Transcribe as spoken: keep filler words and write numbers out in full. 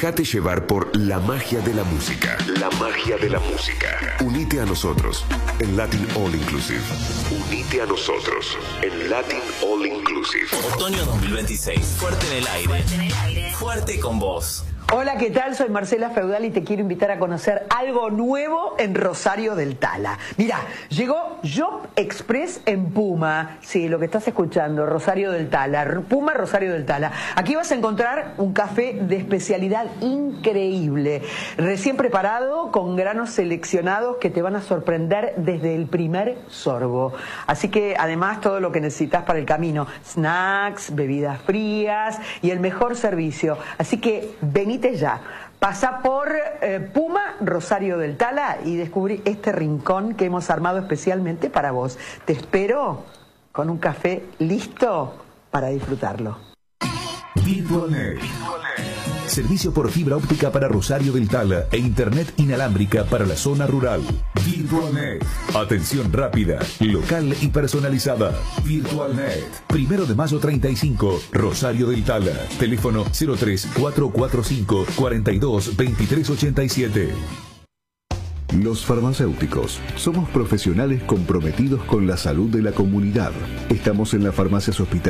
Déjate llevar por la magia de la música. La magia de la música. Unite a nosotros en Latin All Inclusive. Unite a nosotros en Latin All Inclusive. Otoño dos mil veintiséis. Fuerte en el aire. Fuerte en el aire. Fuerte con vos. Hola, ¿qué tal? Soy Marcela Feudal y te quiero invitar a conocer algo nuevo en Rosario del Tala. Mira, llegó Job Express en Puma. Sí, lo que estás escuchando, Rosario del Tala. Puma, Rosario del Tala. Aquí vas a encontrar un café de especialidad increíble, recién preparado, con granos seleccionados que te van a sorprender desde el primer sorbo. Así que además todo lo que necesitas para el camino, snacks, bebidas frías y el mejor servicio. Así que vení ya, pasa por eh, Puma, Rosario del Tala y descubrí este rincón que hemos armado especialmente para vos. Te espero con un café listo para disfrutarlo. Virtualnet. Servicio por fibra óptica para Rosario del Tala e internet inalámbrica para la zona rural. Virtualnet. Atención rápida, local y personalizada. Virtualnet. Primero de mayo treinta y cinco, Rosario del Tala. Teléfono cero tres cuatro cuatro cinco cuarenta y dos veintitrés ochenta y siete. Los farmacéuticos somos profesionales comprometidos con la salud de la comunidad. Estamos en las farmacias hospitalarias